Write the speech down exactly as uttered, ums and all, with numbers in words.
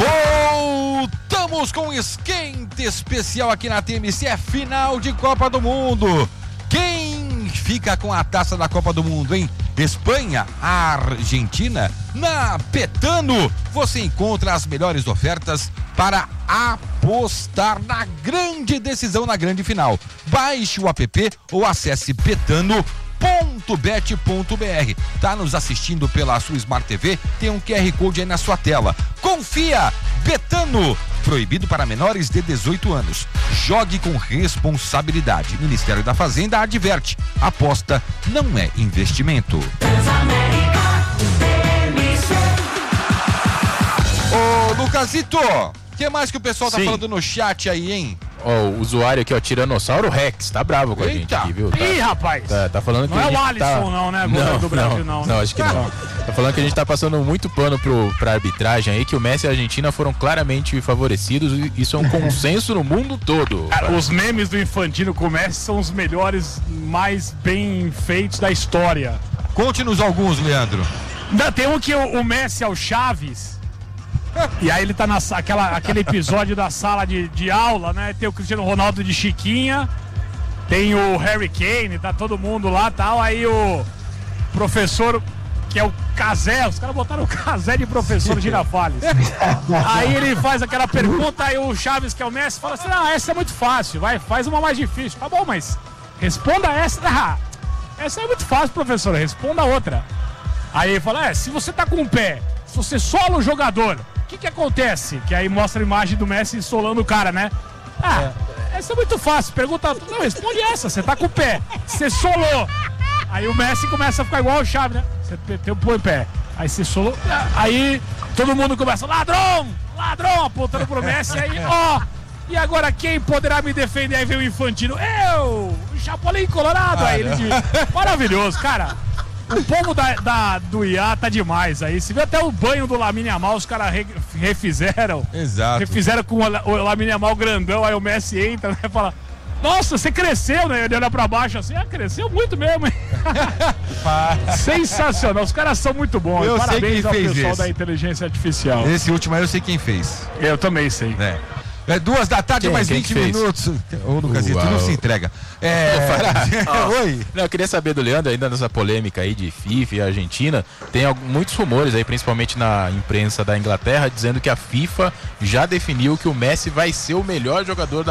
Voltamos com um esquente especial aqui na T M C, é final de Copa do Mundo. Quem fica com a taça da Copa do Mundo, hein? Espanha, Argentina? Na Betano você encontra as melhores ofertas para apostar na grande decisão, na grande final. Baixe o app ou acesse betano ponto bet ponto br. Tá nos assistindo pela sua Smart T V? Tem um Q R Code aí na sua tela. Confia! Betano, proibido para menores de dezoito anos. Jogue com responsabilidade. Ministério da Fazenda adverte: aposta não é investimento. Ô, Lucasito, o que mais que o pessoal tá Sim. falando no chat aí, hein? Ó, o usuário aqui, ó, Tiranossauro Rex, tá bravo com a Eita. gente aqui, viu? Tá, Ih, rapaz! tá, tá falando que Não a é gente o Alisson, tá... não, né? Goleiro do Brasil, não. Não, né? acho que não. Tá falando que a gente tá passando muito pano pro, pra arbitragem aí, que o Messi e a Argentina foram claramente favorecidos, e isso é um consenso no mundo todo. Cara, os memes do Infantino com o Messi são os melhores, mais bem feitos da história. Conte-nos alguns, Leandro. Ainda tem um que o, o Messi é o Chaves. E aí ele tá naquela aquele episódio da sala de, de aula, né? Tem o Cristiano Ronaldo de Chiquinha, tem o Harry Kane, tá todo mundo lá e tal. Aí o professor, que é o Cazé, os caras botaram o Cazé de professor Girafales. Aí ele faz aquela pergunta, aí o Chaves, que é o Messi, fala assim: ah, essa é muito fácil, vai, faz uma mais difícil. Tá bom, mas responda essa. Ah, essa é muito fácil, professor, responda outra. Aí ele fala: é, se você tá com o pé, se você sola o jogador, o que que acontece? Que aí mostra a imagem do Messi solando o cara, né? Ah, é. Essa é muito fácil, pergunta, não, responde essa, você tá com o pé, você solou. Aí o Messi começa a ficar igual o Chaves, né? Você tem o pé, aí você solou, aí todo mundo começa: ladrão, ladrão, apontando pro Messi, aí, ó, e agora quem poderá me defender? Aí vem o Infantino: eu, o Chapolin Colorado. Aí ele diz: maravilhoso, cara. O povo da, da, do I A tá demais aí. Você viu até o banho do Lamine Yamal, os caras re, refizeram. Exato. Refizeram com o, o Lamine Yamal grandão, aí o Messi entra, né, e fala: nossa, você cresceu, né? Ele olha pra baixo assim: ah, cresceu muito mesmo, hein? Sensacional, os caras são muito bons. Eu Parabéns sei quem ao fez pessoal esse. da inteligência artificial. Esse último aí eu sei quem fez. Eu também sei. É. É duas da tarde, Quem? mais Quem vinte que fez? minutos. Ô, Lucasito, Uau. não se entrega. É... Oi. Não, eu queria saber do Leandro, ainda nessa polêmica aí de FIFA e Argentina, tem algum, muitos rumores aí, principalmente na imprensa da Inglaterra, dizendo que a FIFA já definiu que o Messi vai ser o melhor jogador da